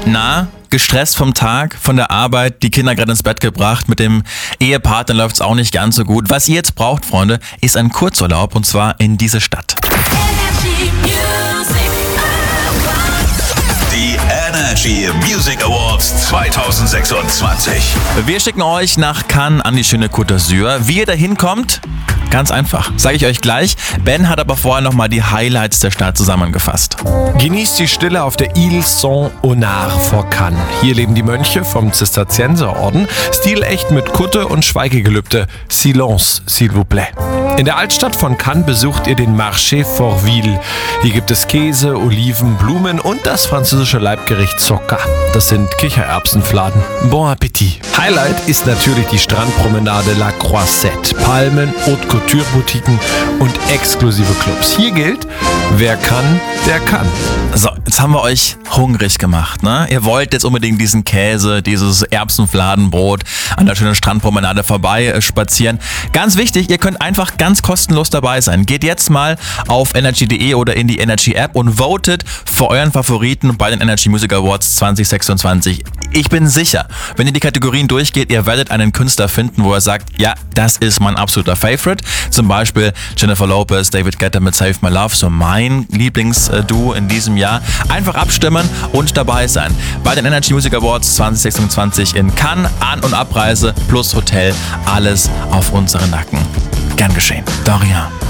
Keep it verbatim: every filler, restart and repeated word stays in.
Na, gestresst vom Tag, von der Arbeit, die Kinder gerade ins Bett gebracht, mit dem Ehepartner läuft's auch nicht ganz so gut. Was ihr jetzt braucht, Freunde, ist ein Kurzurlaub und zwar in diese Stadt. Die Energy Music Awards zwanzig sechsundzwanzig. Wir schicken euch nach Cannes an die schöne Côte d'Azur. Wie ihr da hinkommt? Ganz einfach, sage ich euch gleich. Ben hat aber vorher nochmal die Highlights der Stadt zusammengefasst. Genießt die Stille auf der Ile Saint-Honard vor Cannes. Hier leben die Mönche vom Zisterzienserorden, stilecht mit Kutte und Schweigegelübde. Silence, s'il vous plaît. In der Altstadt von Cannes besucht ihr den Marché Fortville. Hier gibt es Käse, Oliven, Blumen und das französische Leibgericht Soca. Das sind Kichererbsenfladen. Bon Appetit. Highlight ist natürlich die Strandpromenade La Croisette. Palmen, Haute Couture-Boutiquen und exklusive Clubs. Hier gilt, wer kann, der kann. So, jetzt haben wir euch hungrig gemacht, ne? Ihr wollt jetzt unbedingt diesen Käse, dieses Erbsenfladenbrot an der schönen Strandpromenade vorbei äh, spazieren. Ganz wichtig, ihr könnt einfach ganz kostenlos dabei sein. Geht jetzt mal auf energy punkt de oder in die Energy App und votet für euren Favoriten bei den Energy Music Awards zwanzig sechsundzwanzig. Ich bin sicher, wenn ihr die Kategorien durchgeht, ihr werdet einen Künstler finden, wo er sagt, ja, das ist mein absoluter Favorite. Zum Beispiel Jennifer Lopez, David Guetta mit Save My Love, so mein Lieblingsduo in diesem Jahr. Einfach abstimmen und dabei sein. Bei den Energy Music Awards zwanzig sechsundzwanzig in Cannes, An- und Abreise plus Hotel, alles auf unseren Nacken. Gern geschehen. Dorian.